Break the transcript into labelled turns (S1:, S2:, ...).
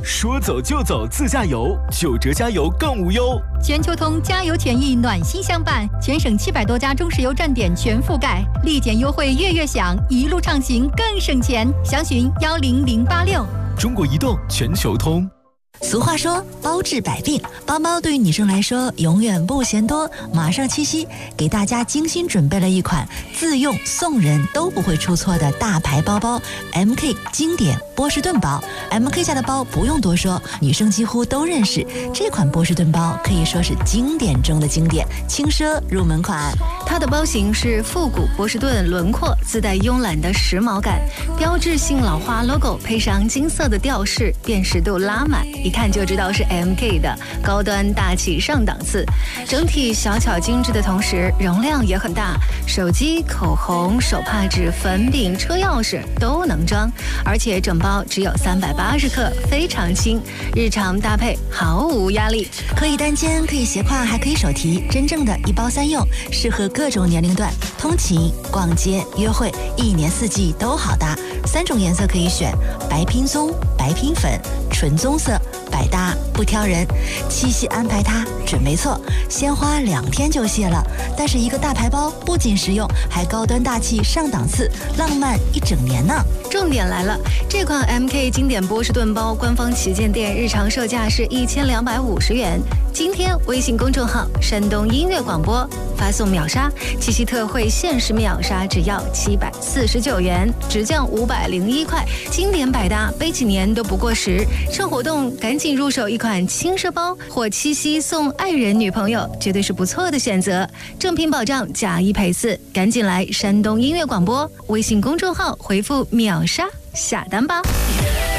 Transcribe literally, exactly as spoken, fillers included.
S1: 说走就走自驾游，九折加油更无忧。
S2: 全球通加油权益暖心相伴，全省七百多家中石油站点全覆盖，立减优惠月月享，一路畅行更省钱。详询幺零零八六。
S1: 中国移动全球通。
S3: 俗话说包治百病，包包对于女生来说永远不嫌多。马上七夕，给大家精心准备了一款自用送人都不会出错的大牌包包 M K 经典波士顿包。 M K 家的包不用多说，女生几乎都认识。这款波士顿包可以说是经典中的经典，轻奢入门款。
S4: 它的包型是复古波士顿轮廓，自带慵懒的时髦感，标志性老花 logo 配上金色的吊饰，辨识度拉满，一看就知道是 M K 的，高端大气上档次。整体小巧精致的同时，容量也很大，手机、口红、手帕纸、粉饼、车钥匙都能装，而且整包只有三百八十克，非常轻，日常搭配毫无压力。
S3: 可以单肩，可以斜挎，还可以手提，真正的一包三用，适合各种年龄段，通勤、逛街、约会，一年四季都好搭。三种颜色可以选，白拼棕、白拼粉、纯棕色，百搭不挑人。七夕安排它准没错，鲜花两天就谢了。但是一个大牌包不仅实用，还高端大气上档次，浪漫一整年呢。
S4: 重点来了，这款 M K 经典波士顿包官方旗舰店日常售价是一千两百五十元。今天微信公众号山东音乐广播发送秒杀，七夕特惠限时秒杀只要七百四十九元，直降五百零一块，经典百搭，背几年都不过时。趁活动赶紧入手一款轻奢包，或七夕送爱人女朋友，绝对是不错的选择。正品保障，假一赔四，赶紧来山东音乐广播微信公众号回复秒杀下单吧。